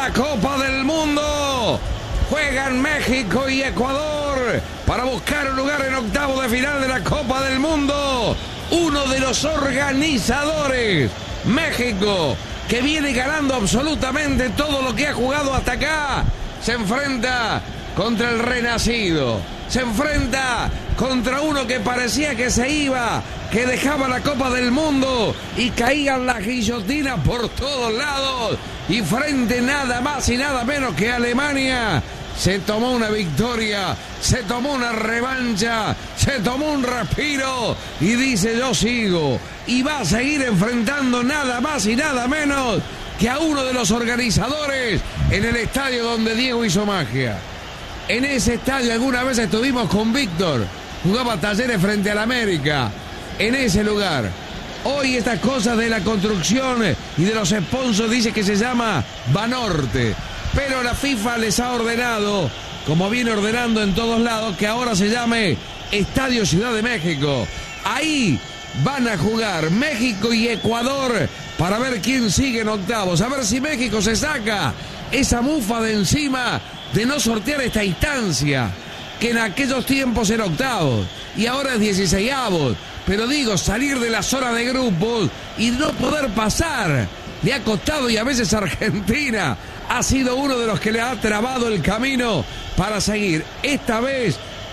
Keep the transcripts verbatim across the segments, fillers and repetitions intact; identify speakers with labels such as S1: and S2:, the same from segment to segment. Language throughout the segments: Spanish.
S1: la Copa del Mundo. Juegan México y Ecuador para buscar un lugar en octavo de final de la Copa del Mundo. Uno de los organizadores, México, que viene ganando absolutamente todo lo que ha jugado hasta acá, se enfrenta contra el renacido. Se enfrenta contra uno que parecía que se iba, que dejaba la Copa del Mundo y caían las guillotinas por todos lados. Y frente nada más y nada menos que Alemania, se tomó una victoria, se tomó una revancha, se tomó un respiro y dice: yo sigo. Y va a seguir enfrentando nada más y nada menos que a uno de los organizadores en el estadio donde Diego hizo magia. En ese estadio alguna vez estuvimos con Víctor, jugaba Talleres frente al América, en ese lugar. Hoy estas cosas de la construcción y de los sponsors dice que se llama Banorte, pero la FIFA les ha ordenado, como viene ordenando en todos lados, que ahora se llame Estadio Ciudad de México. Ahí van a jugar México y Ecuador para ver quién sigue en octavos, a ver si México se saca esa mufa de encima de no sortear esta instancia, que en aquellos tiempos era octavos y ahora es dieciseisavos. Pero digo, salir de la zona de grupos y no poder pasar le ha costado, y a veces Argentina ha sido uno de los que le ha trabado el camino para seguir. Esta vez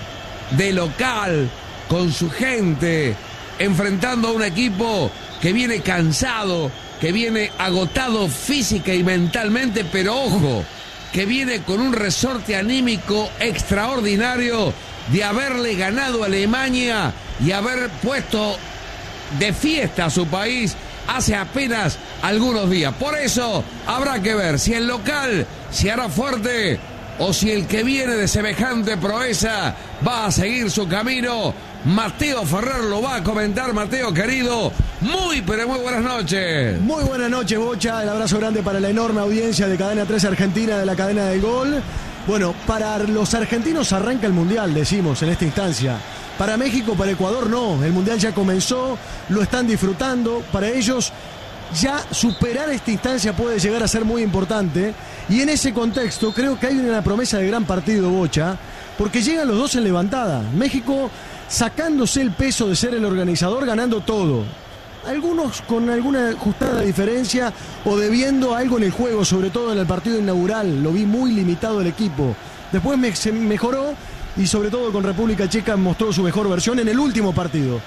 S1: de local, con su gente, enfrentando a un equipo que viene cansado, que viene agotado física y mentalmente, pero ojo, que viene con un resorte anímico extraordinario de haberle ganado a Alemania y haber puesto de fiesta a su país hace apenas algunos días. Por eso habrá que ver si el local se hará fuerte o si el que viene de semejante proeza va a seguir su camino. Mateo Ferrer lo va a comentar. Mateo, querido, muy pero muy buenas noches.
S2: Muy buenas noches, Bocha. El abrazo grande para la enorme audiencia de Cadena tres Argentina, de la cadena del gol. Bueno, para los argentinos arranca el Mundial, decimos, en esta instancia. Para México, para Ecuador, no. El Mundial ya comenzó, lo están disfrutando. Para ellos, ya superar esta instancia puede llegar a ser muy importante. Y en ese contexto, creo que hay una promesa de gran partido, Bocha, porque llegan los dos en levantada. México sacándose el peso de ser el organizador, ganando todo. Algunos con alguna ajustada diferencia o debiendo algo en el juego, sobre todo en el partido inaugural. Lo vi muy limitado el equipo. Después me, se mejoró y sobre todo con República Checa mostró su mejor versión en el último partido.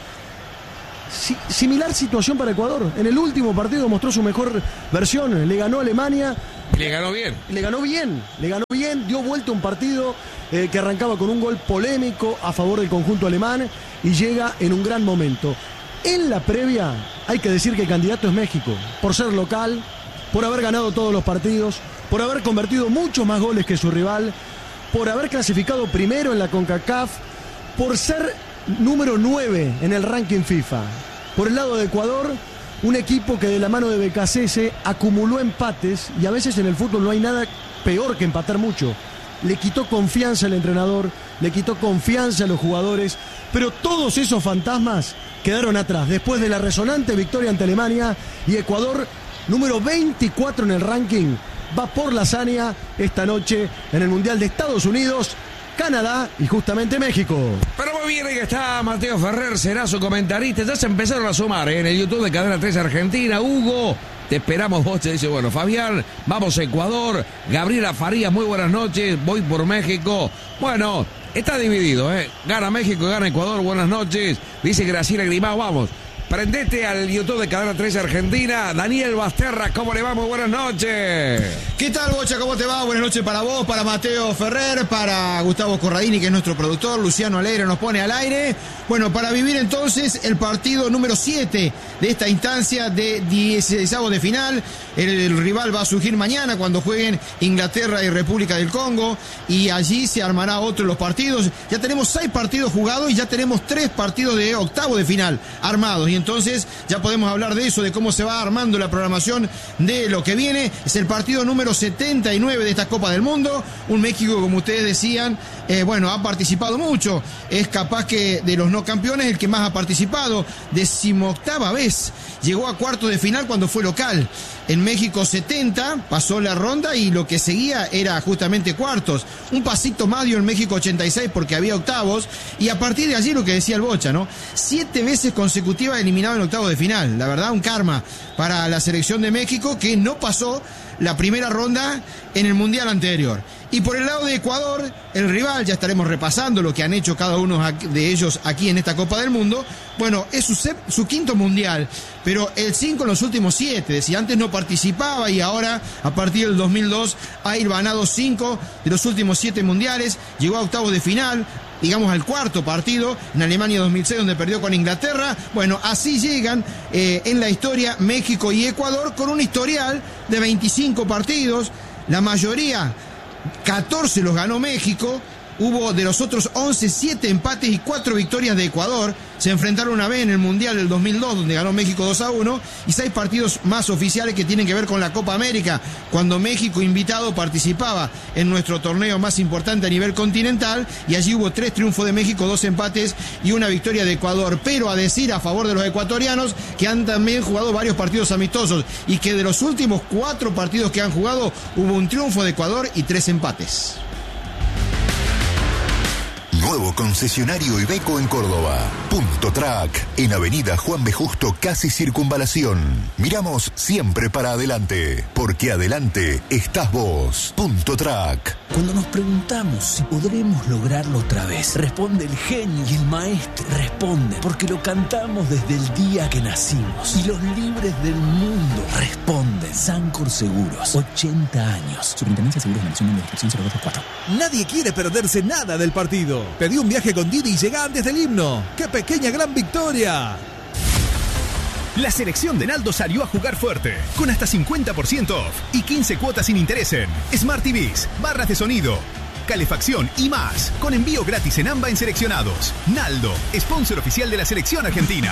S2: Si, similar situación para Ecuador. En el último partido mostró su mejor versión. Le ganó a Alemania.
S1: Le ganó bien.
S2: Le ganó bien. Le ganó bien. Dio vuelta un partido eh, que arrancaba con un gol polémico a favor del conjunto alemán y llega en un gran momento. En la previa hay que decir que el candidato es México, por ser local, por haber ganado todos los partidos, por haber convertido muchos más goles que su rival, por haber clasificado primero en la CONCACAF, por ser número nueve en el ranking FIFA. Por el lado de Ecuador, un equipo que de la mano de Becasese acumuló empates, y a veces en el fútbol no hay nada peor que empatar mucho. Le quitó confianza al entrenador, le quitó confianza a los jugadores, pero todos esos fantasmas quedaron atrás después de la resonante victoria ante Alemania, y Ecuador, número veinticuatro en el ranking, va por la hazaña esta noche en el Mundial de Estados Unidos, Canadá y justamente México.
S1: Pero muy bien, ahí está Mateo Ferrer, será su comentarista. Ya se empezaron a sumar ¿eh? en el YouTube de Cadena tres Argentina. Hugo, te esperamos. Vos te dice, bueno, Fabián, vamos a Ecuador. Gabriela Farías, muy buenas noches, voy por México. Bueno, está dividido, ¿eh? Gana México, gana Ecuador, buenas noches. Dice Graciela Grimao, vamos. Prendete al YouTube de Cadena tres Argentina. Daniel Basterra, ¿cómo le va? Muy buenas noches.
S3: ¿Qué tal, Bocha? ¿Cómo te va? Buenas noches para vos, para Mateo Ferrer, para Gustavo Corradini, que es nuestro productor, Luciano Alegre nos pone al aire. Bueno, para vivir entonces el partido número siete de esta instancia de dieciseisavos de final. El, el rival va a surgir mañana cuando jueguen Inglaterra y República del Congo, y allí se armará otro de los partidos. Ya tenemos seis partidos jugados y ya tenemos tres partidos de octavo de final armados, y entonces ya podemos hablar de eso, de cómo se va armando la programación de lo que viene. Es el partido número número setenta y nueve de esta Copa del Mundo. Un México, como ustedes decían, eh, bueno, ha participado mucho. Es capaz que de los no campeones el que más ha participado. Decimoctava vez. Llegó a cuartos de final cuando fue local. En México setenta, pasó la ronda y lo que seguía era justamente cuartos. Un pasito más dio en México ochenta y seis porque había octavos. Y a partir de allí lo que decía el Bocha, ¿no? Siete veces consecutivas eliminado en octavos de final. La verdad, un karma para la selección de México que no pasó la primera ronda en el Mundial anterior. Y por el lado de Ecuador, el rival, ya estaremos repasando lo que han hecho cada uno de ellos aquí en esta Copa del Mundo. Bueno, es su, su quinto Mundial, pero el cinco en los últimos siete. Decía, antes no participaba y ahora, a partir del dos mil dos, ha ganado cinco de los últimos siete Mundiales. Llegó a octavos de final, digamos al cuarto partido, en Alemania dos mil seis, donde perdió con Inglaterra. Bueno, así llegan eh, en la historia México y Ecuador con un historial de veinticinco partidos. La mayoría, catorce los ganó México. Hubo de los otros once, siete empates y cuatro victorias de Ecuador. Se enfrentaron una vez en el Mundial del dos mil dos, donde ganó México dos a uno, y seis partidos más oficiales que tienen que ver con la Copa América, cuando México, invitado, participaba en nuestro torneo más importante a nivel continental, y allí hubo tres triunfos de México, dos empates y una victoria de Ecuador. Pero a decir a favor de los ecuatorianos, que han también jugado varios partidos amistosos, y que de los últimos cuatro partidos que han jugado, hubo un triunfo de Ecuador y tres empates.
S4: Nuevo concesionario Iveco en Córdoba. Punto Track, en Avenida Juan B. Justo, casi Circunvalación. Miramos siempre para adelante, porque adelante estás vos. Punto Track.
S5: Cuando nos preguntamos si podremos lograrlo otra vez, responde el genio y el maestro. Responde porque lo cantamos desde el día que nacimos. Y los libres del mundo responden. Sancor Seguros, ochenta años. Superintendencia de Seguros de Nación, número de inscripción cero dos dos cuatro.
S6: Nadie quiere perderse nada del partido. Pedí un viaje con Didi y llega antes del himno. ¡Qué pequeña gran victoria!
S7: La selección de Naldo salió a jugar fuerte, con hasta cincuenta por ciento off y quince cuotas sin interés en Smart T Vs, barras de sonido, calefacción y más, con envío gratis en AMBA en seleccionados. Naldo, sponsor oficial de la selección argentina.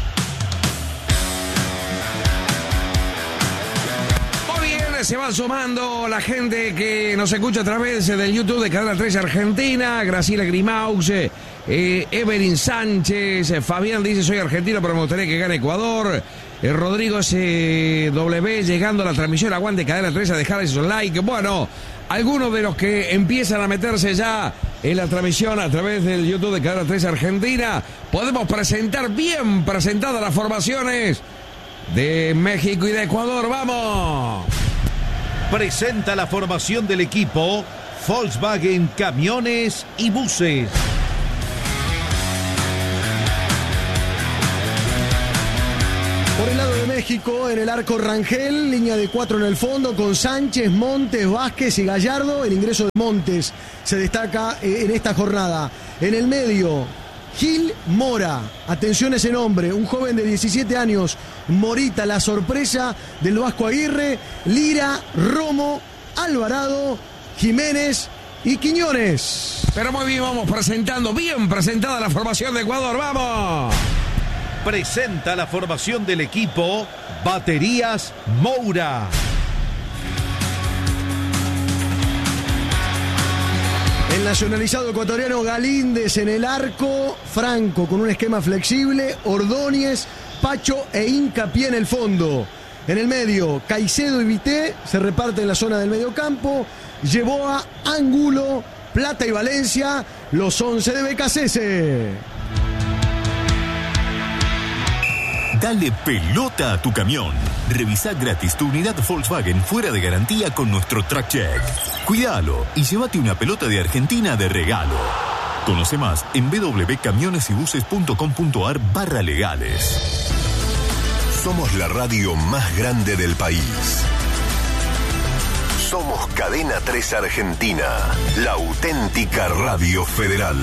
S1: Se va sumando la gente que nos escucha a través del YouTube de Cadena tres Argentina. Graciela Grimaux, eh, Evelyn Sánchez, eh, Fabián dice soy argentino pero me gustaría que gane Ecuador. eh, Rodrigo S W llegando a la transmisión, aguante Cadena tres a dejarle su like. Bueno, algunos de los que empiezan a meterse ya en la transmisión a través del YouTube de Cadena tres Argentina, podemos presentar bien presentadas las formaciones de México y de Ecuador. ¡Vamos!
S8: Presenta la formación del equipo Volkswagen Camiones y Buses.
S2: Por el lado de México, en el arco Rangel, línea de cuatro en el fondo, con Sánchez, Montes, Vázquez y Gallardo. El ingreso de Montes se destaca en esta jornada. En el medio, Gil Mora, atención a ese nombre, un joven de diecisiete años, Morita, la sorpresa del Vasco Aguirre, Lira, Romo, Alvarado, Jiménez y Quiñones.
S1: Pero muy bien, vamos presentando, bien presentada la formación de Ecuador, ¡vamos!
S8: Presenta la formación del equipo Baterías Moura.
S2: El nacionalizado ecuatoriano Galíndez en el arco, Franco con un esquema flexible, Ordóñez, Pacho e Hincapié en el fondo. En el medio, Caicedo y Vité se reparten en la zona del mediocampo, Yeboa, Angulo, Plata y Valencia, los once de B K C S.
S4: Dale pelota a tu camión. Revisa gratis tu unidad Volkswagen fuera de garantía con nuestro Track Check. Cuídalo y llévate una pelota de Argentina de regalo. Conoce más en www.camionesybuses.com.ar barra legales. Somos la radio más grande del país. Somos Cadena tres Argentina, la auténtica radio federal.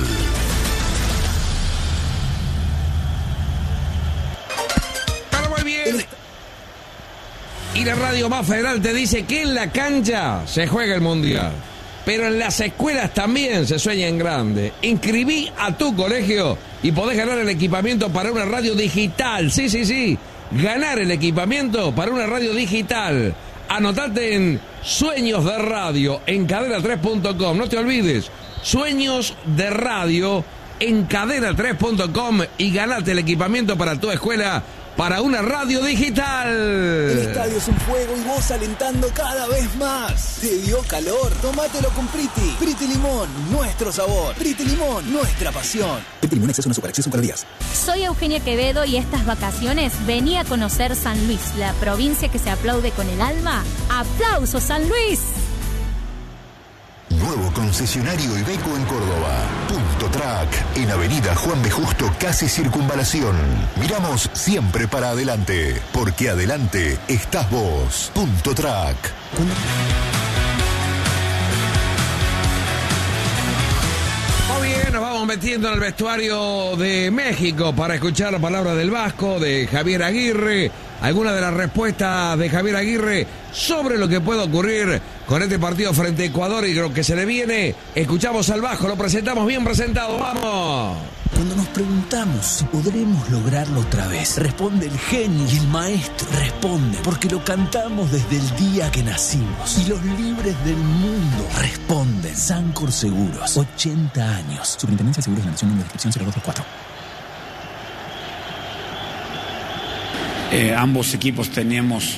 S1: Y la radio más federal te dice que en la cancha se juega el mundial, pero en las escuelas también se sueña en grande. Inscribí a tu colegio y podés ganar el equipamiento para una radio digital. Sí, sí, sí, ganar el equipamiento para una radio digital. Anotate en Sueños de Radio en cadena tres punto com. No te olvides, Sueños de Radio en cadena tres punto com y ganate el equipamiento para tu escuela para una radio digital.
S5: El estadio es un fuego y vos alentando cada vez más. ¿Te dio calor? Tómatelo con Priti. Priti Limón, nuestro sabor. Priti Limón, nuestra pasión. Priti Limón, exceso no azúcar, exceso en calorías.
S9: Soy Eugenia Quevedo y estas vacaciones vení a conocer San Luis, la provincia que se aplaude con el alma. ¡Aplausos, San Luis!
S4: Nuevo concesionario Iveco en Córdoba. Punto Track en avenida Juan B. Justo, casi Circunvalación. Miramos siempre para adelante, porque adelante estás vos. Punto Track.
S1: Muy bien, nos vamos metiendo en el vestuario de México para escuchar la palabra del Vasco, de Javier Aguirre. Algunas de las respuestas de Javier Aguirre sobre lo que puede ocurrir con este partido frente a Ecuador y lo que se le viene. Escuchamos al Vasco, lo presentamos bien presentado, ¡vamos!
S5: Cuando nos preguntamos si podremos lograrlo otra vez, responde el genio y el maestro. Responde porque lo cantamos desde el día que nacimos. Y los libres del mundo responden. Sancor Seguros, ochenta años. Superintendencia de Seguros de la Nación, número de inscripción cero dos dos cuatro.
S10: Eh, ambos equipos teníamos